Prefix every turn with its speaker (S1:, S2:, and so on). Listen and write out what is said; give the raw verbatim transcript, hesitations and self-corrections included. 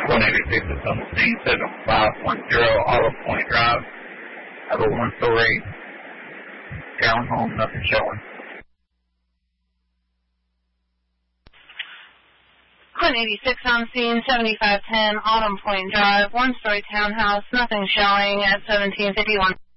S1: one eighty-six is on the scene, seven five one zero Olive Point Drive. Have a one-story townhome, nothing showing.
S2: one eighty-six on scene, seventy-five ten Autumn Point Drive, one-story townhouse, nothing showing at seventeen fifty-one.